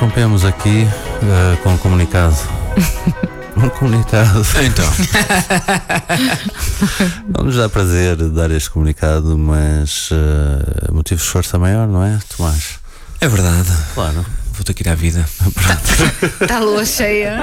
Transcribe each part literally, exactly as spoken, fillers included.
interrompemos aqui uh, com um comunicado. Um comunicado. Então. Não nos dá prazer dar este comunicado, mas uh, motivo de força maior, não é, Tomás? É verdade. Claro. Vou ter que ir à vida. Está a lua cheia.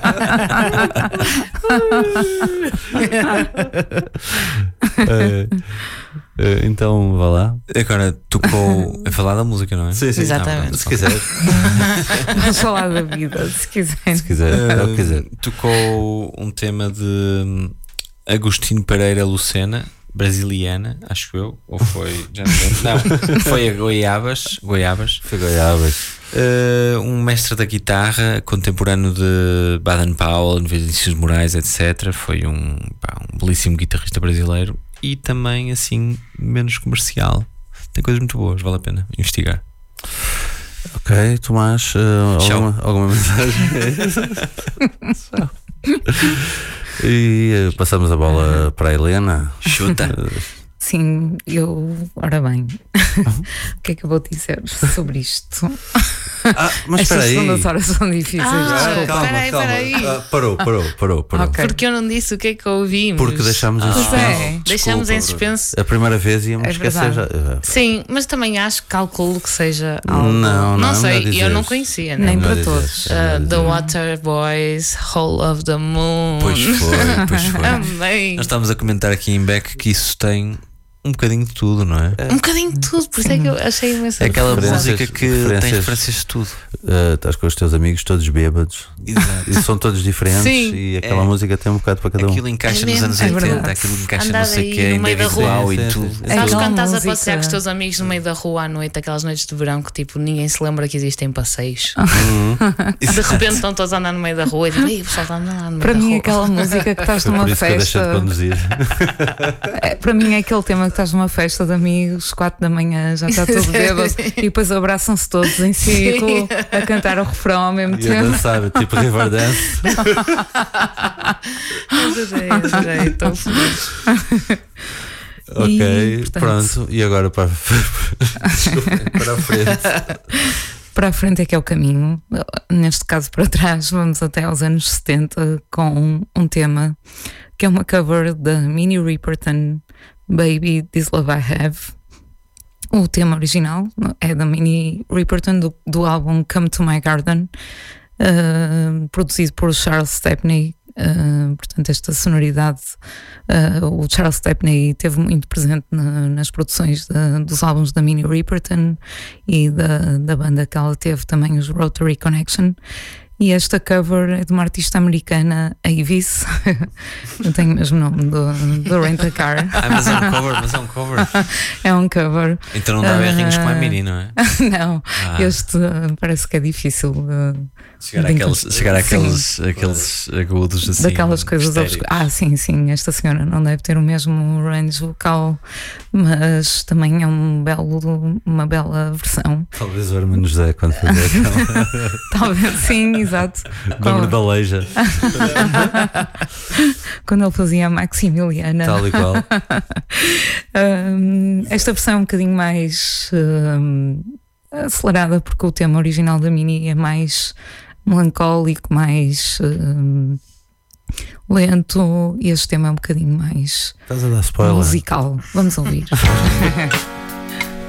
é, é, então vá lá. Agora tocou a falar da música, não é? Sim, sim. Exatamente. Ah, se quiser. Vamos falar da vida, se quiser. Se quiser, é o que quiser. Tocou um tema de Agostinho Pereira Lucena, brasiliana, acho eu. Ou foi. Já não lembro. Não, foi a Goiabas. Goiabas. Foi Goiabas. Uh, um mestre da guitarra contemporâneo de Baden Powell, Vinícius Moraes, etcétera. Foi um, pá, um belíssimo guitarrista brasileiro e também assim menos comercial. Tem coisas muito boas, vale a pena investigar. Ok, Tomás, uh, alguma, alguma mensagem? E uh, passamos a bola para a Helena. Chuta. Sim, eu. Ora bem, o que é que eu vou dizer sobre isto? Ah, mas Estas espera aí. segundas horas são difíceis. Ah, desculpa. calma, peraí, calma. peraí. Ah, parou, parou, parou, parou, Ok. Porque eu não disse o que é que ouvimos. Porque deixámos em Ah, Pois suspenso. é. Deixámos em Desculpa, Bruno. suspenso. A primeira vez íamos É esquecer já. verdade. Sim, mas também acho que calculo que seja algo. Não, não, não é sei, melhor eu não dizeres. conhecia, né? Nem melhor para dizer, todos. é melhor Uh, dizer. the Water Boys, Hole of the Moon. Pois foi, pois foi. Amei. Nós estávamos a comentar aqui em Beck que isso tem um bocadinho de tudo, não é? Um bocadinho de tudo, por isso é que eu achei imenso. É aquela Referências- música que tem referências- referências de tudo. Uh, estás com os teus amigos todos bêbados Exato. e são todos diferentes. Sim. E aquela É. música tem um bocado para cada um. Aquilo encaixa É nos mesmo, anos é oitenta, verdade. aquilo encaixa Andar não sei o aí que, no em meio da David rua. Bowie Sim, e sim, tudo. sim. É Sabes aquela quando estás a música- passear com os teus amigos no meio da rua à noite, aquelas noites de verão que tipo ninguém se lembra que existem passeios. Uhum. De repente estão todos a andar no meio da rua e dizem, "Ei, o pessoal está a andar lá no meio Para da mim, rua." é aquela música que estás Foi por numa isso que eu deixei de festa. conduzir. É, para mim é aquele tema que estás numa festa de amigos, quatro da manhã, já está tudo bêbado, e depois abraçam-se todos em círculo a cantar o refrão ao mesmo E a tempo. dançar, tipo Riverdance. Adorei, adorei, estou feliz. Ok, E, portanto- pronto. E agora para, Desculpem, para a frente. Para a frente é que é o caminho. Neste caso, para trás, vamos até aos anos setenta com um, um tema que é uma cover da Minnie Riperton, Baby This Love I Have. O tema original é da Minnie Riperton, do, do álbum Come to My Garden, uh, produzido por Charles Stepney. Uh, portanto, esta sonoridade, uh, o Charles Stepney teve muito presente na, nas produções de, dos álbuns da Minnie Riperton e da, da banda que ela teve também, os Rotary Connection. E esta cover é de uma artista americana, Avis. Eu tenho o mesmo nome do, do Rent-A-Car. Ah, mas é um cover, mas é um cover. É um cover. Então não dá berrinhos com a Mini, não é? Não, Ah. este uh, parece que é difícil de, Chegar, Bem àqueles, que- chegar sim. àqueles, àqueles agudos assim. daquelas coisas histéricos. obscuras. Ah, sim, sim, esta senhora não deve ter o mesmo range vocal, mas também é um belo, uma bela versão. Talvez o Hermano José quando fazer aquela. Talvez sim, exato. Número da Leija. Quando ele fazia a Maximiliana. Tal e qual. Um, esta versão é um bocadinho mais um, acelerada, porque o tema original da Minnie é mais melancólico, mais um, lento, e este tema é um bocadinho mais Estás a dar spoiler. musical. Vamos ouvir.